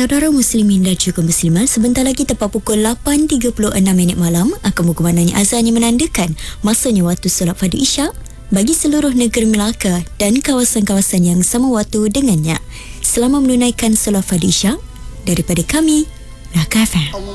Saudara muslimin dan juga muslimat, sebentar lagi tepat pukul 8.36 malam akan berkumandangnya azan yang menandakan masanya waktu solat fardu Isyak bagi seluruh negeri Melaka dan kawasan-kawasan yang sama waktu dengannya. Selamat menunaikan solat fardu Isyak daripada kami, Melaka FM.